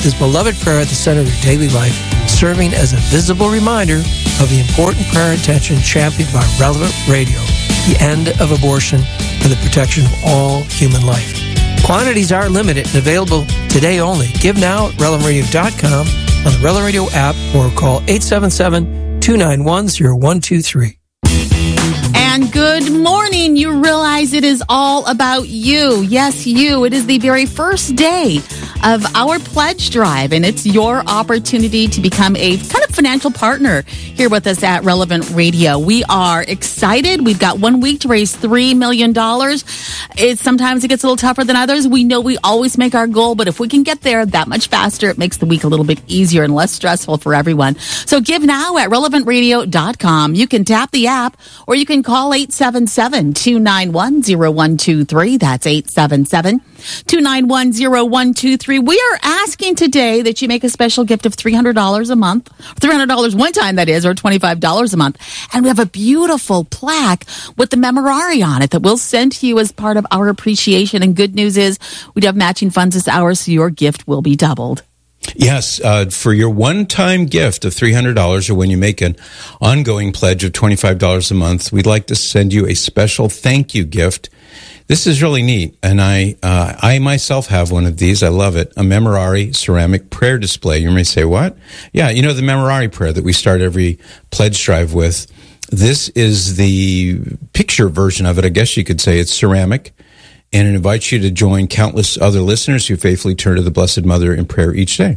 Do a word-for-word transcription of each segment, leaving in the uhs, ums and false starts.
is beloved prayer at the center of your daily life, serving as a visible reminder of the important prayer intention championed by Relevant Radio, the end of abortion for the protection of all human life. Quantities are limited and available today only. Give now at relevant radio dot com, on the Relevant Radio app, or call eight seven seven, two nine one, zero one two three. And good morning. You realize it is all about you. Yes, you. It is the very first day of our pledge drive, and it's your opportunity to become a kind of financial partner here with us at Relevant Radio. We are excited. We've got one week to raise three million dollars. It, sometimes it gets a little tougher than others. We know we always make our goal, but if we can get there that much faster, it makes the week a little bit easier and less stressful for everyone. So give now at relevant radio dot com. You can tap the app, or you can call eight seven seven, two nine one, zero one two three. That's eight seven seven, two nine one, zero one two three. We are asking today that you make a special gift of three hundred dollars a month, three hundred dollars one time, that is, or twenty-five dollars a month. And we have a beautiful plaque with the Memorare on it that we'll send to you as part of our appreciation. And good news is we do have matching funds this hour, so your gift will be doubled. Yes, uh, for your one-time gift of three hundred dollars, or when you make an ongoing pledge of twenty-five dollars a month, we'd like to send you a special thank you gift. This is really neat, and I uh, I myself have one of these. I love it, a Memorare ceramic prayer display. You may say, what? Yeah, you know the Memorare prayer that we start every pledge drive with. This is the picture version of it, I guess you could say. It's ceramic. And it invites you to join countless other listeners who faithfully turn to the Blessed Mother in prayer each day.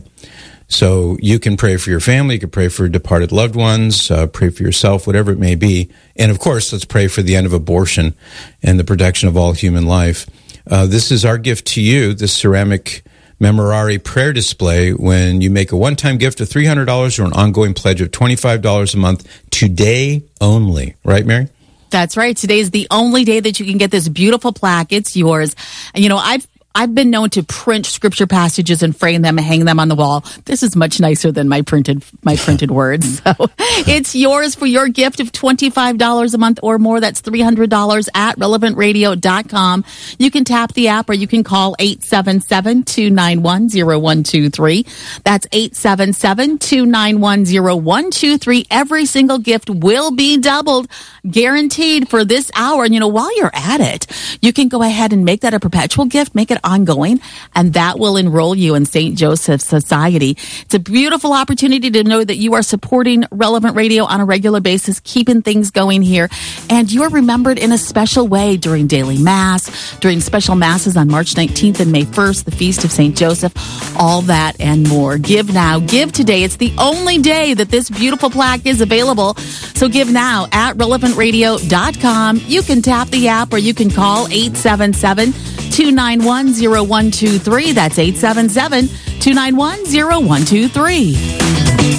So you can pray for your family, you can pray for departed loved ones, uh, pray for yourself, whatever it may be. And of course, let's pray for the end of abortion and the protection of all human life. Uh, this is our gift to you, this ceramic Memorare prayer display, when you make a one-time gift of three hundred dollars or an ongoing pledge of twenty-five dollars a month, today only. Right, Mary? That's right. Today is the only day that you can get this beautiful plaque. It's yours. And, you know, I've I've been known to print scripture passages and frame them and hang them on the wall. This is much nicer than my printed my printed words. So it's yours for your gift of twenty-five dollars a month or more. That's three hundred dollars at relevant radio dot com. You can tap the app, or you can call eight seven seven, two nine one, zero one two three. That's eight seven seven, two nine one, zero one two three. Every single gift will be doubled, guaranteed, for this hour. And, you know, while you're at it, you can go ahead and make that a perpetual gift, make it ongoing, and that will enroll you in Saint Joseph's Society. It's a beautiful opportunity to know that you are supporting Relevant Radio on a regular basis, keeping things going here, and you're remembered in a special way during daily mass, during special masses on March nineteenth and May first, the Feast of Saint Joseph, all that and more. Give now, give today. It's the only day that this beautiful plaque is available, so give now at relevant radio dot com. You can tap the app, or you can call eight seven seven, two nine one, zero one two three. That's eight seven seven, two nine one, zero one two three.